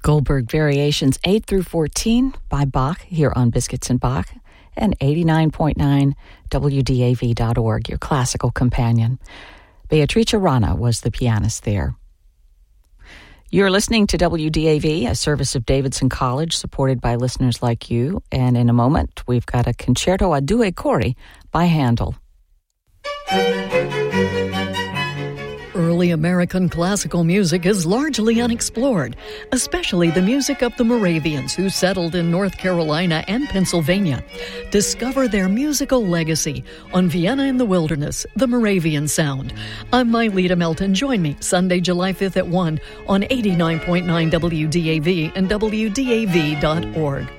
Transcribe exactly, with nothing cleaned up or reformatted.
Goldberg Variations eight through fourteen by Bach here on Biscuits and Bach and eighty-nine point nine W D A V dot org, your classical companion. Beatrice Rana was the pianist there. You're listening to W D A V, a service of Davidson College, supported by listeners like you. And in a moment, we've got a Concerto a Due Cori by Handel. Early American classical music is largely unexplored, especially the music of the Moravians who settled in North Carolina and Pennsylvania. Discover their musical legacy on Vienna in the Wilderness, the Moravian Sound. I'm Myleta Melton. Join me Sunday, July fifth at one on eighty-nine point nine W D A V and W D A V dot org.